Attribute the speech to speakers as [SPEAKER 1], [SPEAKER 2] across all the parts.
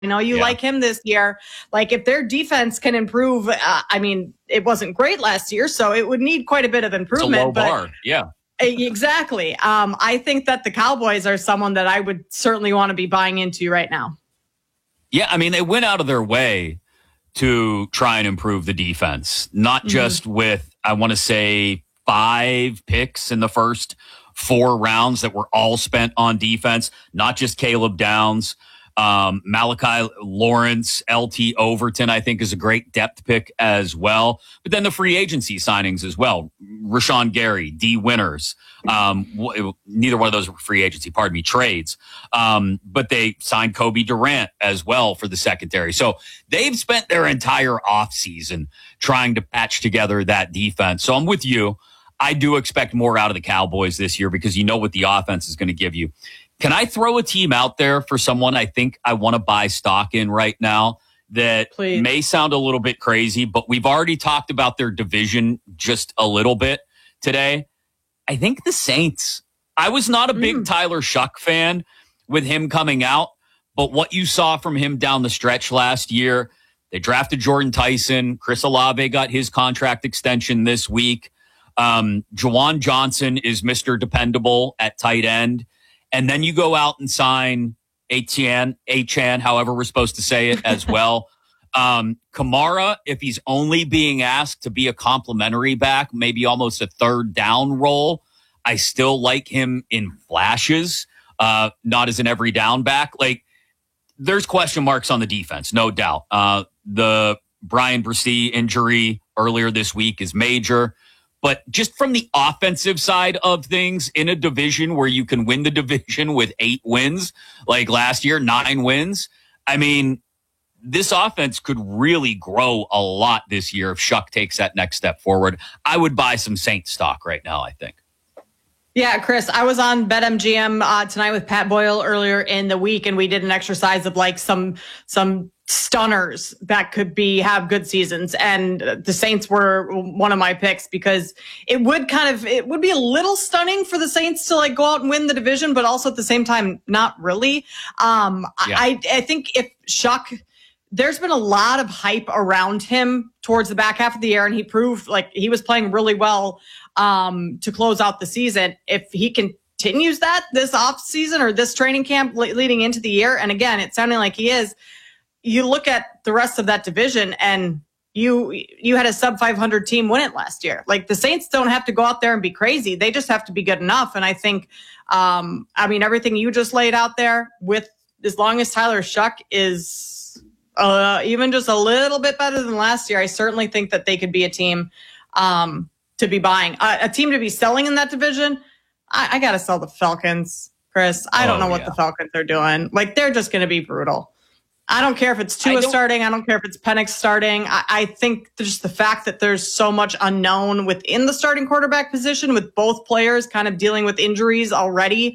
[SPEAKER 1] I know you like him this year. Like, if their defense can improve, I mean, it wasn't great last year, so it would need quite a bit of improvement.
[SPEAKER 2] It's a low bar, yeah.
[SPEAKER 1] Exactly. I think that the Cowboys are someone that I would certainly want to be buying into right now.
[SPEAKER 2] Yeah, I mean, they went out of their way to try and improve the defense, not just with, I want to say, 5 picks in the first 4 rounds that were all spent on defense, not just Caleb Downs. Malachi Lawrence, LT Overton, I think, is a great depth pick as well. But then the free agency signings as well. Rashawn Gary, D. Winters. Neither one of those were free agency, trades. But they signed Kobe Durant as well for the secondary. So they've spent their entire offseason trying to patch together that defense. So I'm with you. I do expect more out of the Cowboys this year because you know what the offense is going to give you. Can I throw a team out there for someone I think I want to buy stock in right now that may sound a little bit crazy, but we've already talked about their division just a little bit today? I think the Saints. I was not a big Tyler Shuck fan with him coming out, but what you saw from him down the stretch last year, they drafted Jordan Tyson. Chris Olave got his contract extension this week. Juwan Johnson is Mr. Dependable at tight end. And then you go out and sign Achan, however we're supposed to say it as well. Kamara, if he's only being asked to be a complimentary back, maybe almost a third down role, I still like him in flashes, not as an every down back. Like, there's question marks on the defense, no doubt. The Brian Bresee injury earlier this week is major. But just from the offensive side of things, in a division where you can win the division with 8 wins, like last year, 9 wins, I mean, this offense could really grow a lot this year if Shuck takes that next step forward. I would buy some Saints stock right now, I think.
[SPEAKER 1] Yeah, Chris, I was on BetMGM tonight with Pat Boyle earlier in the week, and we did an exercise of like some stunners that could have good seasons. And the Saints were one of my picks because it would be a little stunning for the Saints to like go out and win the division, but also at the same time, not really. I think if Shuck, there's been a lot of hype around him towards the back half of the year, and he proved like he was playing really well to close out the season. If he continues that this off season or this training camp leading into the year, and again, it's sounding like he is, you look at the rest of that division and you had a sub 500 team win it last year. Like, the Saints don't have to go out there and be crazy. They just have to be good enough. And I think, everything you just laid out there with, as long as Tyler Shuck is even just a little bit better than last year, I certainly think that they could be a team to be buying, a team to be selling in that division. I got to sell the Falcons, Chris. I don't know what the Falcons are doing. Like, they're just going to be brutal. I don't care if it's Tua starting. I don't care if it's Penix starting. I think just the fact that there's so much unknown within the starting quarterback position with both players kind of dealing with injuries already,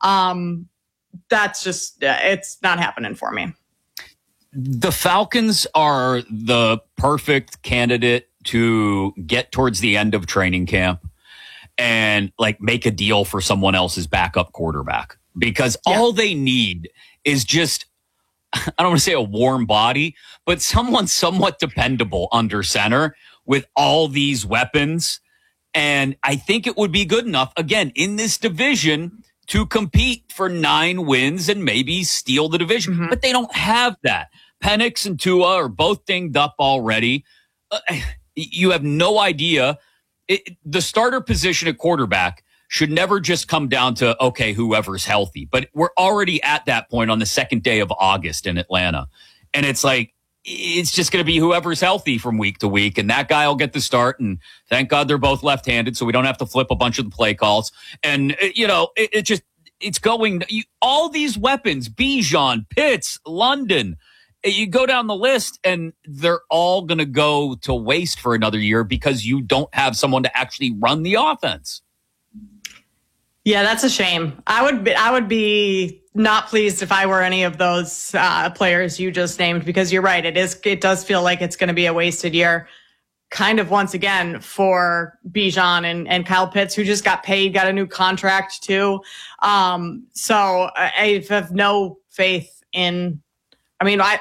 [SPEAKER 1] that's just, it's not happening for me.
[SPEAKER 2] The Falcons are the perfect candidate to get towards the end of training camp and like make a deal for someone else's backup quarterback, because all they need is just, I don't want to say a warm body, but someone somewhat dependable under center with all these weapons. And I think it would be good enough, again, in this division to compete for 9 wins and maybe steal the division. Mm-hmm. But they don't have that. Penix and Tua are both dinged up already. You have no idea. The starter position at quarterback should never just come down to, okay, whoever's healthy. But we're already at that point on the second day of August in Atlanta. And it's like, it's just going to be whoever's healthy from week to week. And that guy will get the start. And thank God they're both left-handed, so we don't have to flip a bunch of the play calls. And, it's going, all these weapons, Bijan, Pitts, London, you go down the list and they're all going to go to waste for another year because you don't have someone to actually run the offense.
[SPEAKER 1] Yeah, that's a shame. I would be not pleased if I were any of those players you just named, because you're right. It does feel like it's going to be a wasted year, kind of once again for Bijan and Kyle Pitts, who just got paid, got a new contract too. So I have no faith in I mean,